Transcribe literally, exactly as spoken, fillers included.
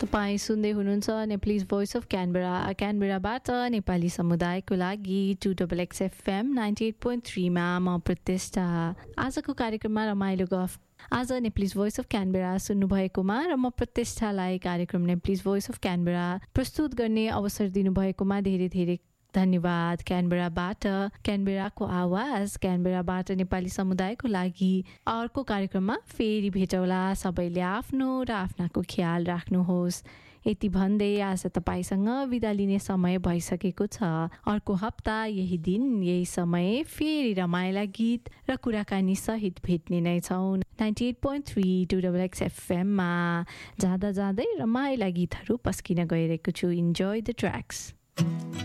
तपाईँ सुन्दै हुनुहुन्छ Nepali voice of Canberra क्यानबेराबाट Nepali समुदायको लागि two double x FM ninety at point थ्रीमा म प्रतिष्ठा। आजको कार्यक्रममा रमाइलो गफ आज नेप्लिज भोइस अफ क्यानबेरा सुन्नुभएकोमा र म प्रतिष्ठालाई कार्यक्रम नेप्लिज भोइस अफ क्यानबेरा प्रस्तुत गर्ने अवसर दिनुभएकोमा धेरै धेरै धन्यवाद। क्यानबेराबाट क्यानबेराको आवाज क्यानबेराबाट नेपाली समुदायको लागि अर्को कार्यक्रममा फेरि भेटौँला। सबैले आफ्नो र आफ्नाको ख्याल राख्नुहोस्। यति भन्दै आज तपाईँसँग बिदा लिने समय भइसकेको छ। अर्को हप्ता यही दिन यही समय फेरि रमाइला गीत र कुराकानी सहित भेट्ने नै छौँ ninety at point three two double x एफएममा। जाँदा जाँदै रमाइला गीतहरू पस्किन गइरहेको छु। Enjoy the tracks.